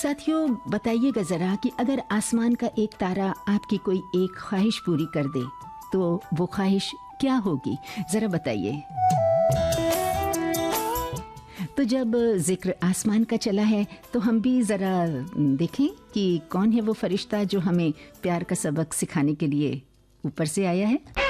साथियों, बताइएगा ज़रा कि अगर आसमान का एक तारा आपकी कोई एक ख्वाहिश पूरी कर दे तो वो ख्वाहिश क्या होगी, ज़रा बताइए। तो जब जिक्र आसमान का चला है तो हम भी ज़रा देखें कि कौन है वो फरिश्ता जो हमें प्यार का सबक सिखाने के लिए ऊपर से आया है।